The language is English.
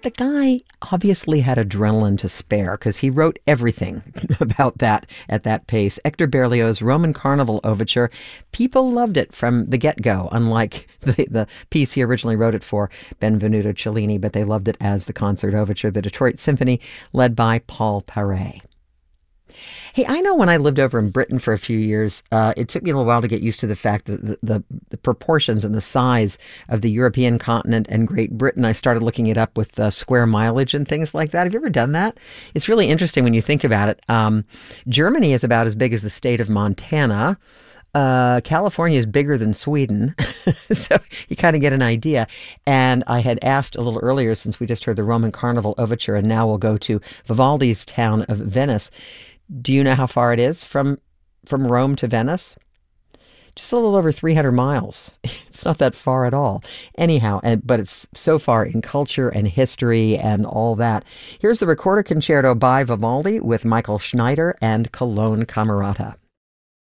the guy obviously had adrenaline to spare because he wrote everything about that at that pace. Hector Berlioz' Roman Carnival Overture, people loved it from the get-go, unlike the piece he originally wrote it for, Benvenuto Cellini, but they loved it as the concert overture, the Detroit Symphony, led by Paul Paray. Hey, I know when I lived over in Britain for a few years, it took me a little while to get used to the fact that the proportions and the size of the European continent and Great Britain. I started looking it up with square mileage and things like that. Have you ever done that? It's really interesting when you think about it. Germany is about as big as the state of Montana. California is bigger than Sweden, so you kind of get an idea. And I had asked a little earlier, since we just heard the Roman Carnival Overture, and now we'll go to Vivaldi's town of Venice. Do you know how far it is from Rome to Venice? Just a little over 300 miles. It's not that far at all. Anyhow, but it's so far in culture and history and all that. Here's the Recorder Concerto by Vivaldi with Michael Schneider and Cologne Camerata.